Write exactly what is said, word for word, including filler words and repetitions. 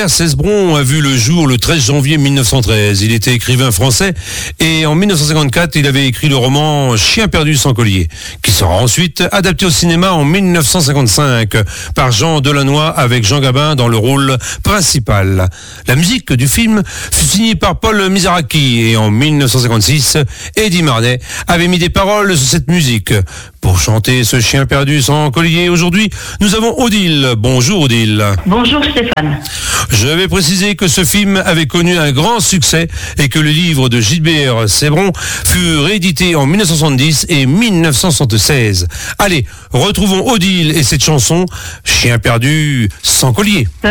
Gilbert Cesbron a vu le jour le treize janvier mille neuf cent treize. Il était écrivain français et en mille neuf cent cinquante-quatre, il avait écrit le roman Chien perdu sans collier, qui sera ensuite adapté au cinéma en mille neuf cent cinquante-cinq par Jean Delannoy avec Jean Gabin dans le rôle principal. La musique du film fut signée par Paul Mizaraki et en mille neuf cent cinquante-six, Eddie Marnet avait mis des paroles sur cette musique. Pour chanter ce chien perdu sans collier, aujourd'hui, nous avons Odile. Bonjour Odile. Bonjour Stéphane. Je vais préciser que ce film avait connu un grand succès et que le livre de Gilbert Cesbron fut réédité en mille neuf cent soixante-dix et mille neuf cent soixante-seize. Allez, retrouvons Odile et cette chanson, Chien perdu sans collier.